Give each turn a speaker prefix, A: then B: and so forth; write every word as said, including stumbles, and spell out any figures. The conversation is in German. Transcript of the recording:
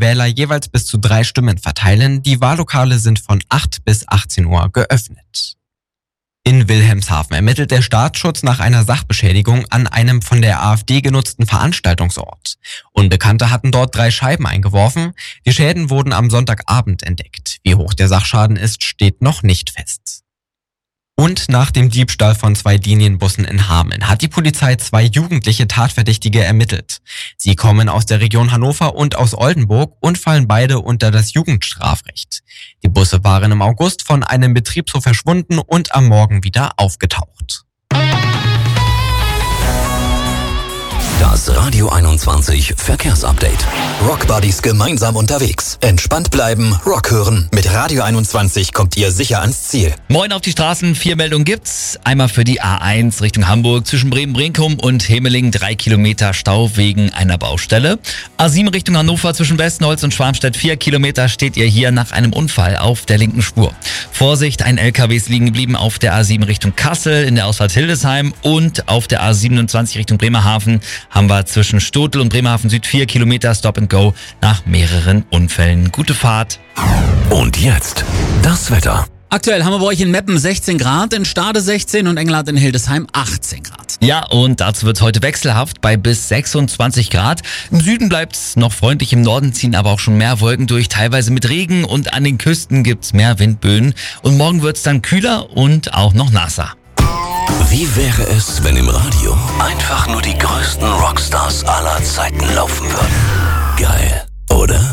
A: Wähler jeweils bis zu drei Stimmen verteilen. Die Wahllokale sind von acht bis achtzehn Uhr geöffnet. In Wilhelmshaven ermittelt der Staatsschutz nach einer Sachbeschädigung an einem von der AfD genutzten Veranstaltungsort. Unbekannte hatten dort drei Scheiben eingeworfen. Die Schäden wurden am Sonntagabend entdeckt. Wie hoch der Sachschaden ist, steht noch nicht fest. Und nach dem Diebstahl von zwei Linienbussen in Hameln hat die Polizei zwei jugendliche Tatverdächtige ermittelt. Sie kommen aus der Region Hannover und aus Oldenburg und fallen beide unter das Jugendstrafrecht. Die Busse waren im August von einem Betriebshof verschwunden und am Morgen wieder aufgetaucht.
B: Das Radio einundzwanzig Verkehrsupdate. Rock Buddies gemeinsam unterwegs. Entspannt bleiben, Rock hören. Mit Radio einundzwanzig kommt ihr sicher ans Ziel.
C: Moin auf die Straßen, vier Meldungen gibt's. Einmal für die A eins Richtung Hamburg zwischen Bremen-Brinkum und Hemeling, drei Kilometer Stau wegen einer Baustelle. A sieben Richtung Hannover zwischen Westholz und Schwarmstedt, vier Kilometer steht ihr hier nach einem Unfall auf der linken Spur. Vorsicht, ein L K W ist liegen geblieben auf der A sieben Richtung Kassel, in der Ausfahrt Hildesheim und auf der A siebenundzwanzig Richtung Bremerhaven haben wir zwischen Stotel und Bremerhaven Süd vier Kilometer Stop and Go nach mehreren Unfällen. Gute Fahrt.
B: Und jetzt das Wetter.
D: Aktuell haben wir bei euch in Meppen sechzehn Grad, in Stade sechzehn und Engelhardt in Hildesheim achtzehn Grad.
C: Ja, und dazu wird es heute wechselhaft bei bis sechsundzwanzig Grad. Im Süden bleibt es noch freundlich, im Norden ziehen aber auch schon mehr Wolken durch, teilweise mit Regen und an den Küsten gibt's mehr Windböen. Und morgen wird es dann kühler und auch noch nasser.
B: Wie wäre es, wenn im Radio einfach nur die größten Rockstars aller Zeiten laufen würden? Geil, oder?